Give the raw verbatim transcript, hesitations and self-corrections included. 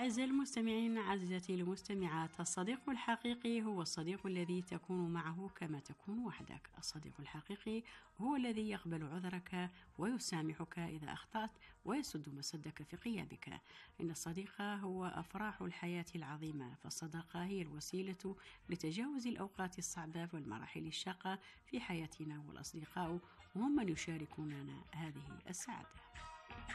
أعزائي المستمعين، عزيزتي المستمعات، الصديق الحقيقي هو الصديق الذي تكون معه كما تكون وحدك. الصديق الحقيقي هو الذي يقبل عذرك ويسامحك إذا أخطأت ويسد مسدك في غيابك. إن الصديق هو أفراح الحياة العظيمة، فالصداقة هي الوسيلة لتجاوز الأوقات الصعبة والمراحل الشاقة في حياتنا، والأصدقاء هم من يشاركوننا هذه السعادة.